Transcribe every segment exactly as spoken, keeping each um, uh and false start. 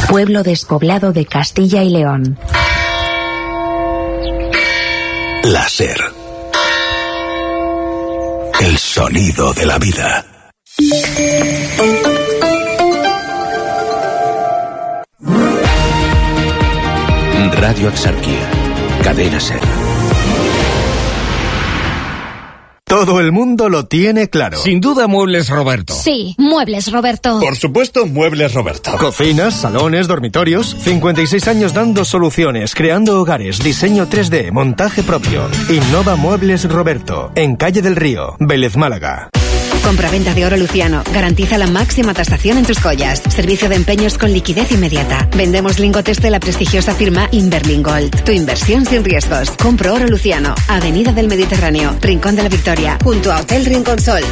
pueblo despoblado de Castilla y León. La SER. El sonido de la vida. Radio Axarquía. Cadena SER. Todo el mundo lo tiene claro. Sin duda, Muebles Roberto. Sí, Muebles Roberto. Por supuesto, Muebles Roberto. Cocinas, salones, dormitorios. cincuenta y seis años dando soluciones, creando hogares, diseño tres D, montaje propio. Innova Muebles Roberto, en Calle del Río, Vélez, Málaga. Compraventa de oro Luciano. Garantiza la máxima tasación en tus joyas. Servicio de empeños con liquidez inmediata. Vendemos lingotes de la prestigiosa firma Inverlin Gold. Tu inversión sin riesgos. Compro oro Luciano. Avenida del Mediterráneo, Rincón de la Victoria, junto a Hotel Rinconsol.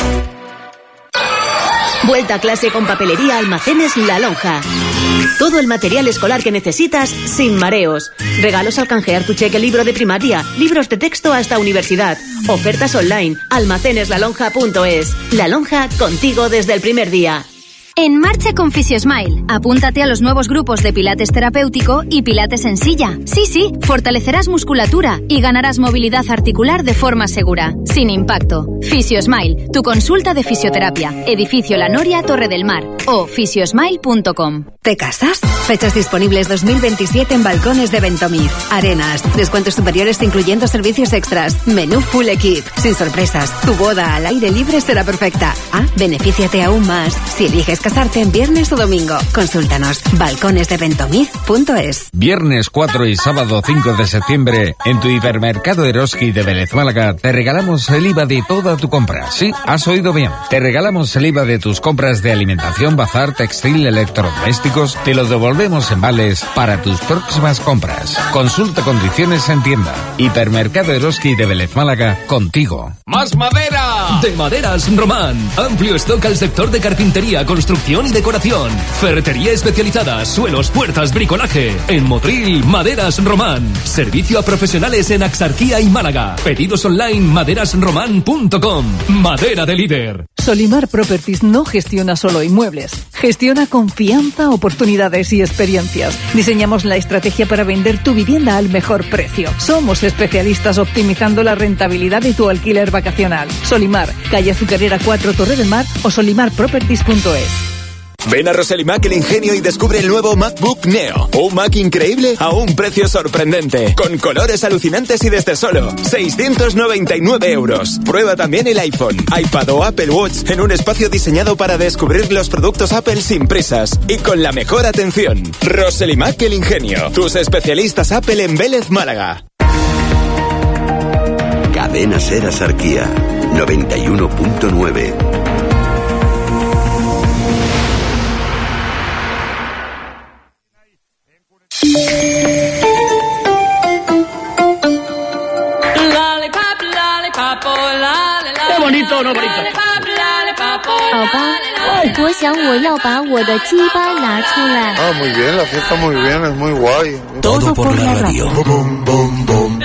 Vuelta a clase con papelería Almacenes La Lonja. Todo el material escolar que necesitas sin mareos. Regalos al canjear tu cheque libro de primaria, libros de texto hasta universidad. Ofertas online, almacenes la lonja punto es. La Lonja, contigo desde el primer día. En marcha con Fisiosmile. Apúntate a los nuevos grupos de Pilates terapéutico y Pilates en silla. Sí, sí, fortalecerás musculatura y ganarás movilidad articular de forma segura, sin impacto. Fisiosmile, tu consulta de fisioterapia. Edificio La Noria, Torre del Mar o fisiosmile punto com. ¿Te casas? Fechas disponibles dos mil veintisiete en Balcones de Ventomir. Arenas, descuentos superiores incluyendo servicios extras. Menú full equip, sin sorpresas. Tu boda al aire libre será perfecta. Ah, benefíciate aún más si eliges casarte en viernes o domingo. Consúltanos. balcones de ventomir punto es. Viernes cuatro y sábado cinco de septiembre, en tu hipermercado Eroski de Vélez, Málaga, te regalamos el I V A de toda tu compra. Sí, has oído bien. Te regalamos el I V A de tus compras de alimentación, bazar, textil, electrodomésticos. Te lo devolvemos en vales para tus próximas compras. Consulta condiciones en tienda. Hipermercado Eroski de Vélez, Málaga, contigo. ¡Más madera! De Maderas Román. Amplio stock al sector de carpintería, construcción y decoración. Ferretería especializada, suelos, puertas, bricolaje. En Motril, Maderas Román. Servicio a profesionales en Axarquía y Málaga. Pedidos online maderas román punto com. Madera de líder. Solimar Properties no gestiona solo inmuebles. Gestiona confianza, oportunidades y experiencias. Diseñamos la estrategia para vender tu vivienda al mejor precio. Somos especialistas optimizando la rentabilidad de tu alquiler vacacional. Solimar, calle Azucarera cuatro, Torre del Mar o solimar properties punto es. Ven a Roselimac El Ingenio y descubre el nuevo MacBook Neo. Un Mac increíble a un precio sorprendente. Con colores alucinantes y desde solo seiscientos noventa y nueve euros. Prueba también el iPhone, iPad o Apple Watch en un espacio diseñado para descubrir los productos Apple sin prisas y con la mejor atención. Roselimac El Ingenio. Tus especialistas Apple en Vélez, Málaga. Cadena SER Axarquía noventa y uno punto nueve. ¡Qué bonito, no bonito! 宝宝，我想我要把我的鸡巴拿出来。 Ah, muy bien, la fiesta muy bien, es muy guay. Todo por la radio. Bum, bum, bum.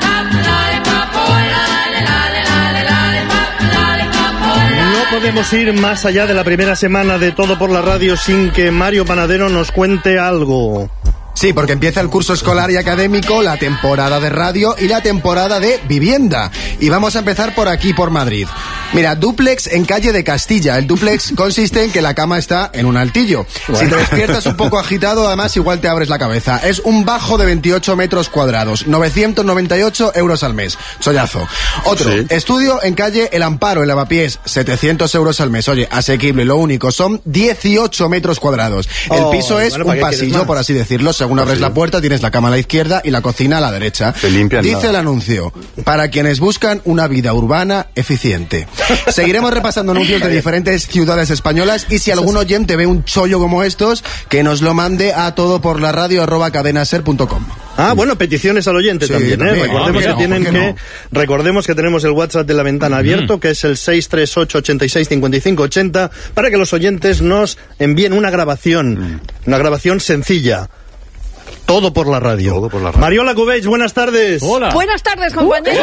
No podemos ir más allá de la primera semana de Todo por la Radio sin que Mario Panadero nos cuente algo. Sí, porque empieza el curso escolar y académico, la temporada de radio y la temporada de vivienda. Y vamos a empezar por aquí, por Madrid. Mira, dúplex en calle de Castilla. El dúplex consiste en que la cama está en un altillo. Bueno. Si te despiertas un poco agitado, además igual te abres la cabeza. Es un bajo de veintiocho metros cuadrados, novecientos noventa y ocho euros al mes. Chollazo. Otro, sí. Estudio en calle El Amparo, en Lavapiés, setecientos euros al mes. Oye, asequible. Lo único, son dieciocho metros cuadrados. El oh, piso es bueno, un pasillo, por así decirlo. Según abres sí. la puerta, tienes la cama a la izquierda y la cocina a la derecha. Se limpian Dice nada. el anuncio, para quienes buscan una vida urbana eficiente. Seguiremos repasando anuncios de diferentes ciudades españolas y si algún oyente ve un chollo como estos, que nos lo mande a todoporlaradio arroba cadenaser punto com. Ah, bueno, peticiones al oyente sí, también, ¿eh? Recordemos, ah, que, tienen que, no? recordemos que tenemos el WhatsApp de la ventana abierto, mm. que es el seis tres ocho, ochenta y seis, cincuenta y cinco ochenta, para que los oyentes nos envíen una grabación, mm. una grabación sencilla. Todo por la radio. Todo por la radio. Mariola Cubells, buenas tardes. Hola. Buenas tardes, compañeros.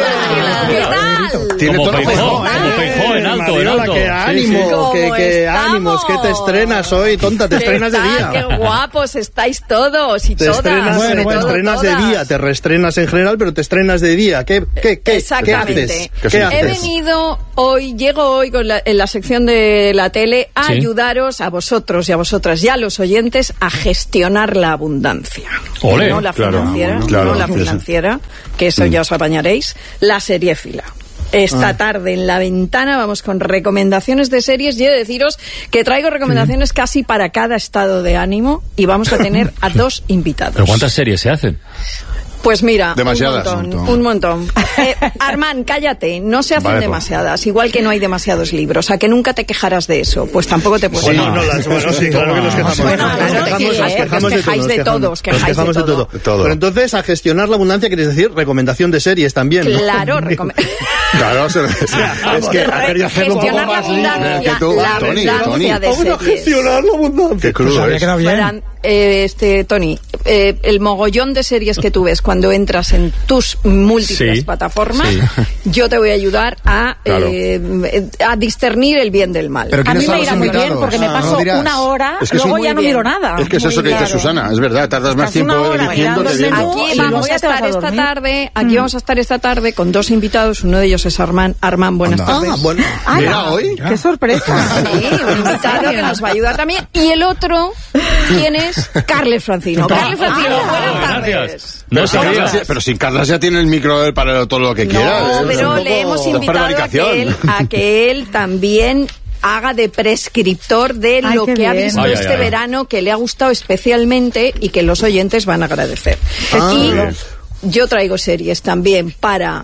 Uh, ¿Qué tal? Tiene como todo Feijó, ¿eh? como Feijó en alto, Mariola, en alto. Qué ánimo, sí, sí. qué, qué ánimos, que te estrenas hoy, tonta, te estrenas de día. Qué guapos estáis todos y te todas. Estrenas, bueno, bueno, te estrenas todas. de día, te reestrenas en general, pero te estrenas de día. ¿Qué, qué, qué, Exactamente. ¿qué haces? ¿Qué ¿Qué He haces? venido hoy, llego hoy con la, en la sección de la tele a ¿Sí? ayudaros a vosotros y a vosotras y a los oyentes a gestionar la abundancia. Olé, no la claro, financiera, bueno, claro, no la sí, sí. financiera, que eso ya os apañaréis, la seriéfila. Esta Ah. tarde en La Ventana vamos con recomendaciones de series y he de deciros que traigo recomendaciones casi para cada estado de ánimo y vamos a tener a dos invitados. ¿Pero cuántas series se hacen? Pues mira, Demasiadas. un montón, Un montón. un montón. Eh, Armand, cállate, no se hacen Vale, pues. demasiadas, igual que no hay demasiados libros, a que nunca te quejarás de eso, pues tampoco te puedes Sí, quejar. no, las, bueno, sí, claro que nos quejamos. Bueno, claro nos que quejamos, sí, nos ¿eh? quejamos Os de quejáis todo, de nos todo, quejamos. os quejáis Nos quejamos de de todo. todo. De todo. Pero entonces, a gestionar la abundancia, quieres decir recomendación de series también, ¿no? Claro, recome- Claro, se- Es que ha querido hacerlo un poco gestionar la más abundancia, que tú, la Tony, abundancia Tony. de Vamos a series. gestionar la abundancia. Qué crudo había es. quedado bien. Verán, eh, este, Tony, eh, el mogollón de series que tú ves cuando entras en tus múltiples Sí, plataformas, sí. yo te voy a ayudar a, Claro. eh, a discernir el bien del mal. Pero A ¿quiénes mí son me los irá muy bien invitados? porque me Ah, paso no dirás. una hora, Es que luego sí. ya no Muy miro bien. nada. Es que es Muy eso que dice claro. Susana, es verdad, tardas más Estás una tiempo hora eligiéndote mirando viendo. Aquí y vamos luego a ya te vas estar a esta dormir. tarde, aquí vamos a estar esta tarde con dos invitados, uno de ellos es Armand. Armand, buenas Anda. tardes. Ah, bueno. ¡Hala! Mira, hoy. ¡Qué sorpresa! Sí, un invitado que nos va a ayudar también. Y el otro, ¿quién es? Carles Francino. Carles Francino, Ah, buenas tardes. Gracias. Pero, No sin sabía. Carlas ya- pero sin Carlas ya tiene el micro para todo lo que quiera. No, Es pero un poco le hemos invitado a que, prevaricación. él, a que él también haga de prescriptor de Ay, lo qué que ha bien. visto Ay, ay, este ay. verano, que le ha gustado especialmente y que los oyentes van a agradecer. Ah, y bien. yo traigo series también para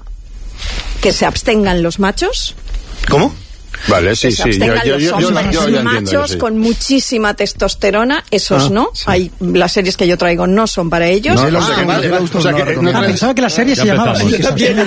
que se abstengan los machos. ¿Cómo? Vale, sí, que se sí. Yo, abstengan yo, los yo, yo, hombres yo ya entiendo. machos sí. con muchísima testosterona, esos Ah, no. Hay las series que yo traigo no son para ellos. No, los ah, de- vale. los de Gustos O sea, no que la no recomiendo. Ah, traes- pensaba que la serie Ya se llamaba empezamos. así. que se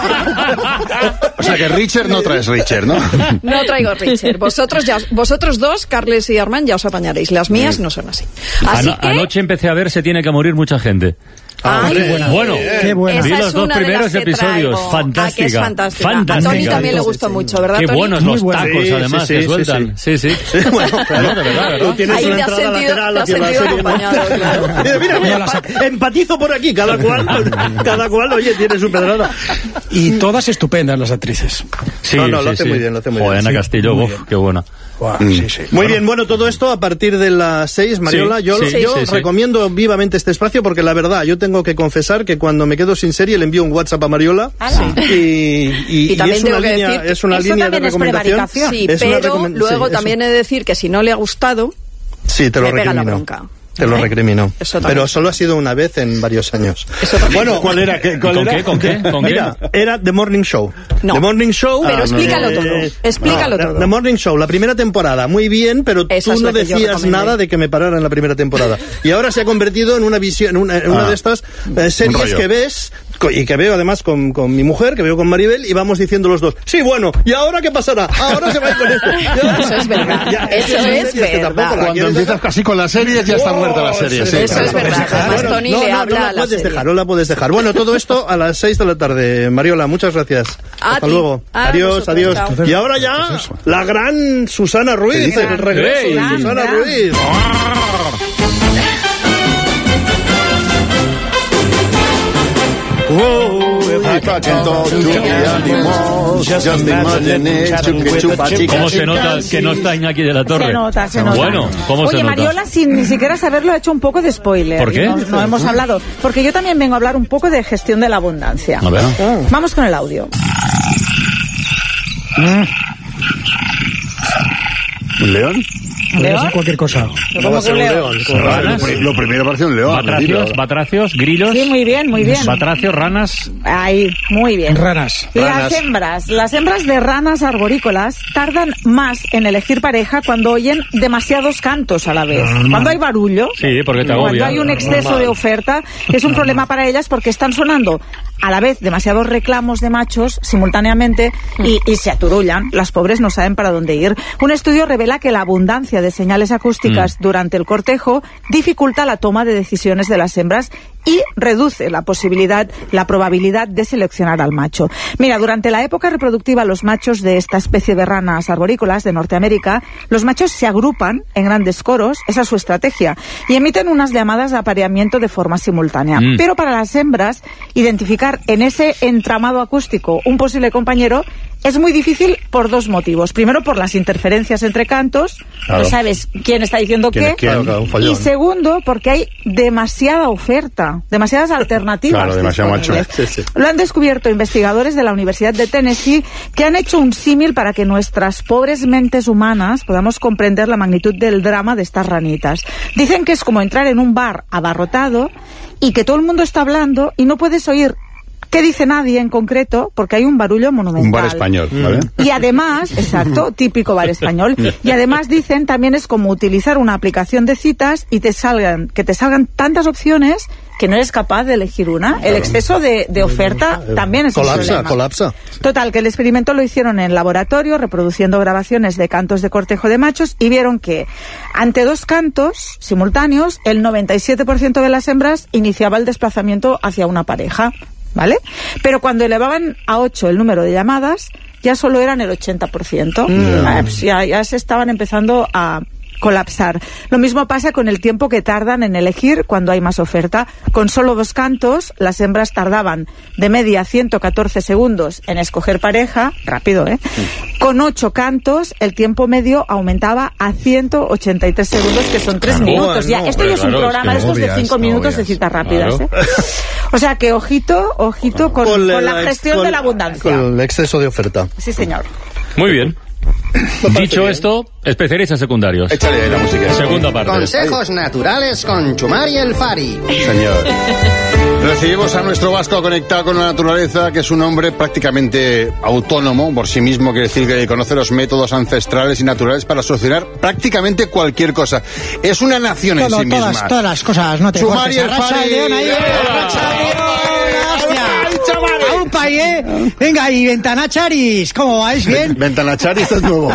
O sea, que Richard no traes Richard, ¿no? No traigo Richard. Vosotros ya, vosotros dos, Carles y Armand, ya os apañaréis. Las mías no son así. Así Ano- que Anoche empecé a ver Se tiene que morir mucha gente. Ay, hombre. buena. Bueno, Qué buena. vi esa los es dos una de primeros las que episodios. traigo. Fantástica. Ah, que es fantástica. Fantástica. A Tony también le Sí, gustó sí, mucho, ¿verdad, Qué Tony? buenos Muy los buena. tacos, Sí, además, sí, que sí, sueltan. Sí, sí. Bueno, claro. No, de verdad, ¿verdad? Tú tienes Ahí una te has entrada sentido- lateral te has hacia la sentido serie, ¿no? acompañado, claro. Mira, mira, mira, pa- empatizo por aquí, cada cual, cada cual, oye, tiene su pedrada. Y todas estupendas las actrices. Sí, No, no, lo sí, hace sí. muy bien, lo hace muy Joder, bien. Ana Sí, Castillo, muy uf, bien. qué buena. Guau, sí, sí. Muy bien, bueno, todo esto a partir de las seis, Mariola, Sí, yo, sí, yo sí, sí. recomiendo vivamente este espacio porque la verdad, yo tengo que confesar que cuando me quedo sin serie le envío un WhatsApp a Mariola y, y, Y y también es una tengo que línea, decir que es una eso línea de también es recomendación. prevaricación. Sí, Es una pero recomen- luego sí, también he de decir que si no le ha gustado, Sí, te lo me pega la recrimino. bronca. Te lo ¿Eh? recrimino. Eso también. Pero solo ha sido una vez en varios años. Eso también. Bueno, ¿cuál era? ¿Qué, cuál ¿Con era? qué? ¿Con qué? ¿Con qué? Mira, era The Morning Show. No. The Morning Show. Pero explícalo todo, explícalo no, todo. The Morning Show, la primera temporada, muy bien, pero Esa tú es no la que yo decías recomendé. nada de que me parara en la primera temporada. Y ahora se ha convertido en una visión, en una, en una Ah. de estas eh, series rollo. que ves co- y que veo además con, con mi mujer, que veo con Maribel, y vamos diciendo los dos, sí, bueno, ¿y ahora qué pasará? Ahora se va a ir con esto. Ya- Eso es verdad. ya- Eso son es series que tampoco verdad. la Cuando quieres empiezas sacar. casi con las series, ya está muerta la serie. sí. Eso es verdad. Además, Bueno, Tony no, le no, habla no a la la puedes serie. dejar, no la puedes dejar. Bueno, todo esto a las seis de la tarde. Mariola, muchas gracias. A Hasta ti. luego. A adiós, vosotros, adiós. chao. Y ahora ya, la gran Susana Ruiz, el regreso Hey. de Susana Gran, Ruiz. ¿Cómo se nota que no está Iñaki de la Torre? Se nota, se nota. Bueno, ¿cómo Oye, se nota? Mariola, sin ni siquiera saberlo, ha hecho un poco de spoiler. ¿Por qué? No, no hemos hablado. Porque yo también vengo a hablar un poco de gestión de la abundancia. A ver. Vamos con el audio. ¿Un león? Podría ser cualquier cosa. No va a ser un león. Lo, pri- lo primero parece un león. Batracios, digo. batracios, grillos. Sí, muy bien, muy bien. Batracios, ranas. Ahí, muy bien. Ranas. Las Ranas. hembras, las hembras de ranas arborícolas tardan más en elegir pareja cuando oyen demasiados cantos a la vez. Cuando hay barullo, Sí, porque te cuando agobia. hay un exceso de oferta, es un problema para ellas porque están sonando a la vez demasiados reclamos de machos simultáneamente y, y se aturullan. Las pobres no saben para dónde ir. Un estudio revela que la abundancia de señales acústicas mm. durante el cortejo dificulta la toma de decisiones de las hembras y reduce la posibilidad, la probabilidad de seleccionar al macho. Mira, durante la época reproductiva, los machos de esta especie de ranas arborícolas de Norteamérica, los machos se agrupan en grandes coros, esa es su estrategia, y emiten unas llamadas de apareamiento de forma simultánea. Mm. Pero para las hembras, identificar en ese entramado acústico un posible compañero es muy difícil por dos motivos. Primero, por las interferencias entre cantos, claro. No sabes quién está diciendo qué. Claro, claro, un follón. Y segundo, porque hay demasiada oferta, demasiadas alternativas. Claro, demasiado macho. Sí, sí. Lo han descubierto investigadores de la Universidad de Tennessee, que han hecho un símil para que nuestras pobres mentes humanas podamos comprender la magnitud del drama de estas ranitas. Dicen que es como entrar en un bar abarrotado y que todo el mundo está hablando y no puedes oír ¿qué dice nadie en concreto? Porque hay un barullo monumental. Un bar español, ¿vale? Y además, exacto, típico bar español. Y además dicen, también es como utilizar una aplicación de citas y te salgan, que te salgan tantas opciones que no eres capaz de elegir una. El exceso de, de oferta también es colapsa, un problema. Colapsa, Total, que el experimento lo hicieron en laboratorio, reproduciendo grabaciones de cantos de cortejo de machos, y vieron que ante dos cantos simultáneos, el noventa y siete por ciento de las hembras iniciaba el desplazamiento hacia una pareja. ¿Vale? Pero cuando elevaban a ocho el número de llamadas, ya solo eran el ochenta por ciento. Mm. Ah, pues ya, ya se estaban empezando a colapsar. Lo mismo pasa con el tiempo que tardan en elegir cuando hay más oferta. Con solo dos cantos, las hembras tardaban de media ciento catorce segundos en escoger pareja, rápido, ¿eh? Con ocho cantos, el tiempo medio aumentaba a ciento ochenta y tres segundos, que son tres claro, minutos. No, ya, esto ya es un claro, programa de estos de cinco no minutos obvias, de citas rápidas, claro. ¿eh? O sea que ojito, ojito con, con, la, con la gestión con, de la abundancia. Con el exceso de oferta. Sí, señor. Muy bien. Dicho bien. Esto, especialistas secundarios. Échale la música. Segunda parte. Consejos naturales con Chumari el Fari. Señor. Recibimos a nuestro vasco conectado con la naturaleza, que es un hombre prácticamente autónomo por sí mismo, quiere decir que conoce los métodos ancestrales y naturales para solucionar prácticamente cualquier cosa. Es una nación Todo, en sí todas, misma. Todas las cosas, no te Chumari el cortes. Fari. León ahí, Ay, ¿eh? Venga, y Ventanacharis, ¿cómo vais? ¿Bien? Ventanacharis es nuevo.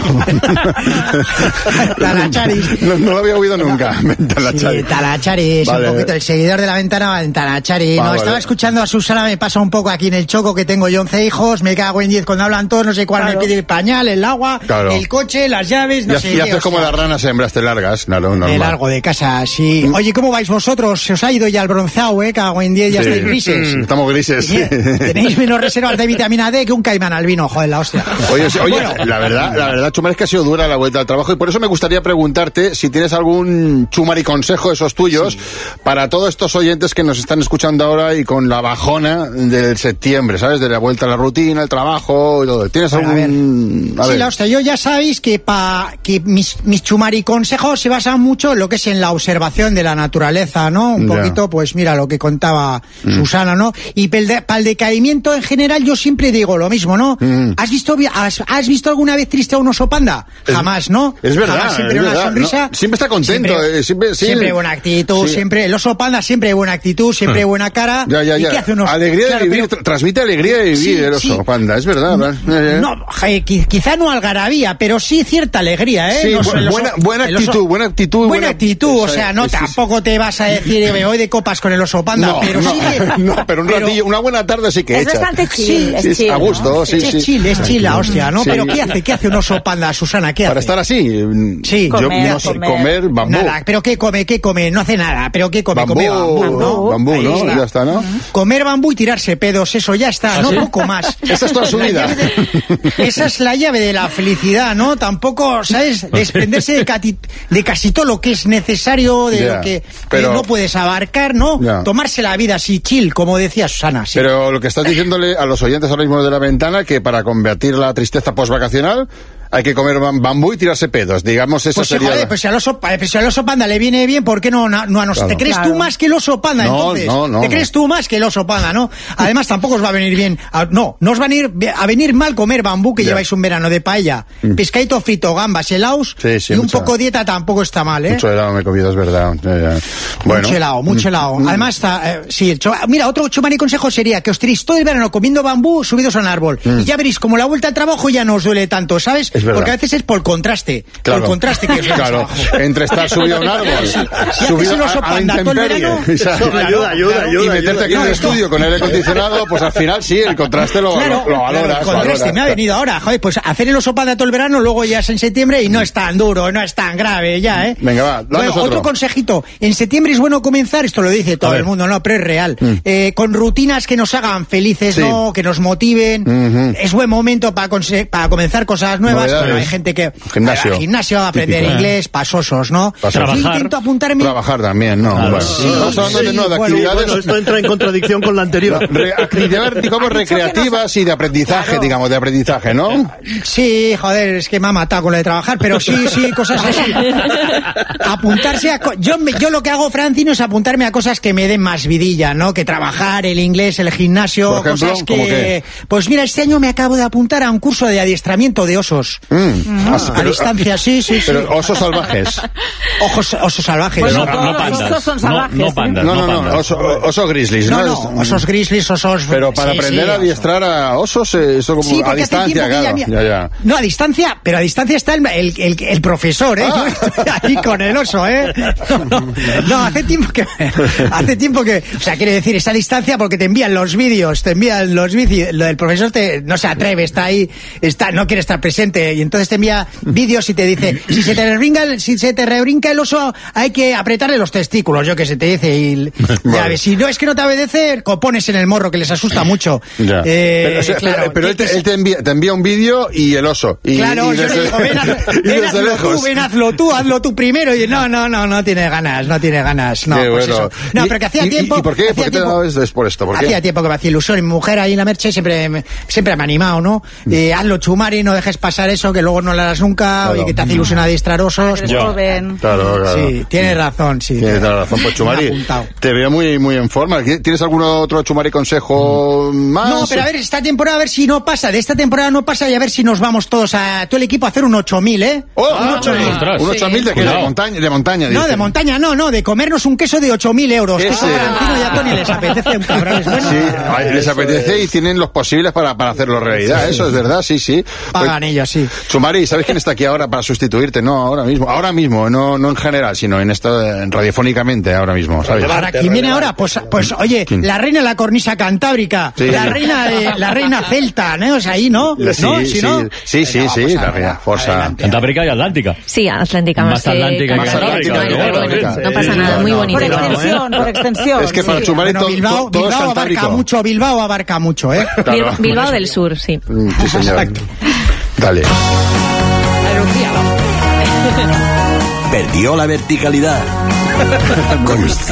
Ventanacharis. No, no lo había oído nunca. Ventanacharis. Sí, Ventanacharis, vale. Un poquito. El seguidor de la ventana, Ventanacharis. Ah, no, vale. Estaba escuchando a Susana, me pasa un poco aquí en el Choco, que tengo yo once hijos, me cago en diez cuando hablan todos, no sé cuál claro. Me pide el pañal, el agua, claro. El coche, las llaves, no y, sé y qué. haces como sea, las ranas hembras, te largas, claro, normal. Me largo de casa, sí. Mm. Oye, ¿cómo vais vosotros? Se os ha ido ya el bronceado, ¿eh? Cago en diez, ya sí. Estáis grises. Mm, estamos grises, sí. Tenéis menos reservas de vitamina D que un caimán albino, joder, la hostia. Oye, oye bueno. la verdad, la verdad, Chumari, es que ha sido dura la vuelta al trabajo, y por eso me gustaría preguntarte si tienes algún Chumari consejo, esos tuyos, sí. Para todos estos oyentes que nos están escuchando ahora y con la bajona del septiembre, ¿sabes? De la vuelta a la rutina, el trabajo y todo. ¿Tienes bueno, algún...? A ver. A sí, ver. La hostia, yo ya sabéis que pa que mis, mis Chumari consejos se basan mucho en lo que es en la observación de la naturaleza, ¿no? Un ya. Poquito, pues mira, lo que contaba mm. Susana, ¿no? Y para el decaimiento en general yo siempre digo lo mismo, ¿no? Mm. ¿Has visto has, has visto alguna vez triste a un oso panda? Es, Jamás, ¿no? Es verdad. Jamás, siempre es una verdad, sonrisa. No, siempre está contento. Siempre, eh, siempre, sí. siempre buena actitud, sí. Siempre. El oso panda siempre buena actitud, siempre mm. buena cara. Ya, ya, ya. ¿Y qué hace un oso? Alegría claro, de vivir, pero, transmite alegría de vivir sí, el oso sí. panda, es verdad. No, no eh, quizá no algarabía, pero sí cierta alegría, ¿eh? Sí, no, bu buena, oso, buena actitud, oso, buena actitud. Buena, buena actitud, o sea, no, sí, tampoco sí. Te vas a decir, me voy de copas con el oso panda, no, pero no, sí que, no, pero un ratillo, pero, una buena tarde sí que es echa. Es bastante chill, sí, es chill, a gusto, ¿no? sí, sí. Es chill, es chill la hostia, ¿no? Sí. Pero ¿qué hace? ¿Qué hace un oso panda, Susana? ¿Qué hace? Para estar así, sí. Yo comer, no sé, comer. comer bambú. Nada, pero ¿qué come? ¿Qué come? No hace nada, pero ¿qué come? Bambú, come bambú, ¿no? Bambú, ¿no? Está. Ya está, ¿no? Uh-huh. Comer bambú y tirarse pedos, eso ya está, ¿ah, no? Sí? Poco más. Esa es toda su vida. De, esa es la llave de la felicidad, ¿no? Tampoco, ¿sabes? Desprenderse de, cati, de casi todo lo que es necesario, de yeah, lo que pero, no puedes abarcar, ¿no? Yeah. Tomarse la vida así chill, como decía Susana. Sí. Pero lo que estás diciéndole a los oyentes ahora mismo de la ventana, que para combatir la tristeza postvacacional hay que comer bambú y tirarse pedos, digamos, eso pues sí, sería... joder, la... pues si al oso, pues si al oso panda le viene bien, ¿por qué no, no, no a nosotros? Claro. ¿Te crees Claro. tú más que el oso panda, No, entonces? no, no, ¿Te no. crees tú más que el oso panda, no? Además, tampoco os va a venir bien, a- no, no os va a venir, a venir mal comer bambú que Ya. lleváis un verano de paella, Mm. pescadito frito, gambas, helados, Sí, sí, y un mucha- poco dieta tampoco está mal, ¿eh? Mucho helado me he comido, es verdad. Ya, ya. Bueno. Mucho helado, mucho helado. Mm. Además, está, eh, sí, el cho- mira, otro chumani consejo sería que os tiréis todo el verano comiendo bambú subidos a un árbol. Mm. Y ya veréis, como la vuelta al trabajo ya no os duele tanto, ¿sabes? Es verdad. Porque a veces es por contraste. Claro. Por contraste que os duele Claro, abajo. entre estar subido a un árbol, Sí. Si haces subido el oso a, a la panda todo el intemperie, verano, o sea, claro, ayuda, ayuda, claro. ayuda. y meterte aquí en No, el esto- estudio con aire acondicionado, pues al final sí, el contraste lo, Claro, lo, lo valoras. claro, el lo contraste valoras. me ha venido ahora, joder, pues hacer el oso panda todo el verano, luego ya es en septiembre y no es tan duro, no es tan grave ya, ¿eh? Venga, va, danos Bueno, otro. otro consejito, en septiembre es bueno comenzar, esto lo dice todo A ver. el mundo, no, pero es real, Mm. eh, con rutinas que nos hagan felices, Sí. ¿no? Que nos motiven, Ujú. es buen momento para, conse- para comenzar cosas nuevas, Novedades. bueno, hay gente que... Gimnasio. al gimnasio, a aprender Típico. inglés, pasosos, ¿no? Pasosos. Yo intento apuntarme... Trabajar también, ¿no? Claro. Bueno, Sí, estamos hablando de, sí, no, de bueno, actividades... bueno, esto entra en contradicción con la anterior. Re- actividades, digamos, recreativas y de aprendizaje, digamos, de aprendizaje, ¿no? Sí, joder, es que me ha matado con lo de trabajar, pero sí, sí, cosas así. Apuntarse a... co- Yo, me- yo lo que hago, Francino, es apuntarme a cosas que me den más vidilla, ¿no? Que trabajar, el inglés, el gimnasio, Por ejemplo, cosas ¿cómo que... qué? Pues mira, este año me acabo de apuntar a un curso de adiestramiento de osos. Mm. Ah, Ah, a pero- distancia, sí, sí, sí. Pero osos salvajes. Ojos, osos salvajes. Bueno, no, todos no los pandas. osos son No, salvajes. no ¿eh? pandas. No, no, no, pandas. oso, oso grizzlies, ¿no? No, no, Es- osos grizzlies, osos... Pero para sí, aprender sí, a osos. adiestrar a osos, eh, eso como Sí, a porque hace distancia, tiempo que claro. ya, Ya, ya. No, a distancia, pero a distancia está el, el, el, el profesor, ¿eh? Ah. Yo estoy ahí con el oso, ¿eh? No, no, no, hace tiempo que... Hace tiempo que... O sea, quiere decir, esa distancia porque te envían los vídeos, te envían los vídeos, lo del profesor te, no se atreve, está ahí, está, no quiere estar presente, y entonces te envía vídeos y te dice, si se te rebrinca el, si se te rebrinca el oso, hay que apretarle los testículos, yo que se te dice, y ya Vale. ves, si no es que no te obedece, copones en el morro, que les asusta mucho. Ya. Eh, pero o sea, claro, pero él, te, que- él te envía, te envía un vídeo y el oso. Y, Claro, y yo desde, le digo, ven, haz- y ven, desde hazlo lejos. tú, ven, hazlo tú, hazlo tú primero. Y no, no, no, no tiene ganas, no tiene ganas. No, Qué pues bueno. eso. No, Y- pero que hacía y- tiempo... ¿Y por qué? hacía ¿Por qué te tiempo- dabas es por esto? ¿Por qué? Hacía tiempo que me hacía ilusión. Y mi mujer ahí en la Merche siempre, me- siempre me ha animado, ¿no? Eh, hazlo, Chumari, no dejes pasar eso, que luego no lo harás nunca. Claro. Oye, que te hace ilusión adiestrar osos. Eres Yo. joven. Claro, claro. Sí, tienes razón, sí. Tienes toda la razón, pues Me ha Chumari, apuntado. te veo muy muy en forma. ¿Tienes algún otro Chumari consejo más? No, pero a ver, esta temporada a ver si no pasa. De esta temporada no pasa y a ver si nos vamos todos a todo el equipo a hacer un ocho mil, ¿eh? Oh, un un ocho mil. ostras. ¿Un ocho mil de qué? De Cuidado. montaña, de montaña, No, dice. de montaña no, no, de comernos un queso de ocho mil euros. Que eso Ese. a Francino y a Tony les apetece un cabrón. Bueno, Sí, a- les apetece y tienen los posibles para, para hacerlo realidad, eso es verdad, sí, sí. pagan Pues, ellos, sí. Chumari, ¿sabes quién está aquí ahora para sustituirte? No, ahora mismo, ahora mismo, no, no en general, sino en esto, eh, radiofónicamente, ahora mismo, ¿sabes? Ahora, ¿quién viene ahora? Pues, pues oye, ¿Quién? la reina de la cornisa cantábrica, Sí. la reina de, la reina celta, ¿no? O sea, ahí, ¿no? Sí, ¿No? sí, ¿Sí, no? sí, sí, Venga, sí, vamos la a- reina, forza. adelante. Cantábrica y Atlántica. Sí, Atlántica Más más, que Atlántica que Cantábrica, Cantábrica, pero claro, bueno, sí. no pasa Sí, nada, no, muy no, bonito. Por Cuidado, extensión, por extensión. Es que para sí. Chumari Bueno, to- Bilbao, to- todo es Bilbao cantábrico. abarca mucho, Bilbao abarca mucho, ¿eh? Claro. Bil- Bilbao del Sur, sí. Mm, Sí, señor. Dale. Perdió la verticalidad. Consciente.